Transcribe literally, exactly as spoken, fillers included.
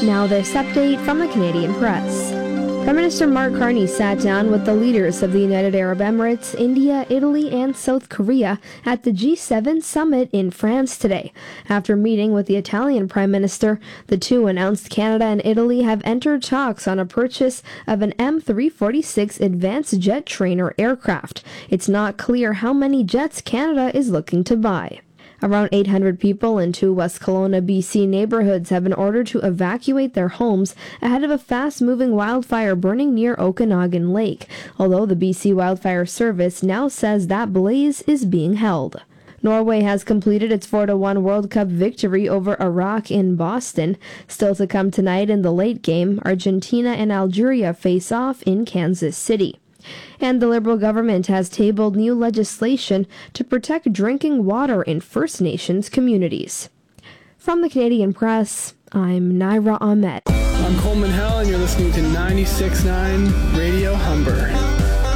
Now this update from the Canadian Press. Prime Minister Mark Carney sat down with the leaders of the United Arab Emirates, India, Italy, and South Korea at the G seven summit in France today. After meeting with the Italian Prime Minister, the two announced Canada and Italy have entered talks on a purchase of an M three forty-six Advanced Jet Trainer aircraft. It's not clear how many jets Canada is looking to buy. Around eight hundred people in two West Kelowna, B C neighborhoods have been ordered to evacuate their homes ahead of a fast-moving wildfire burning near Okanagan Lake, although the B C Wildfire Service now says that blaze is being held. Norway has completed its four to one World Cup victory over Iraq in Boston. Still to come tonight in the late game, Argentina and Algeria face off in Kansas City. And the Liberal government has tabled new legislation to protect drinking water in First Nations communities. From the Canadian Press, I'm Naira Ahmed. I'm Coleman Hell, and you're listening to ninety-six point nine Radio Humber.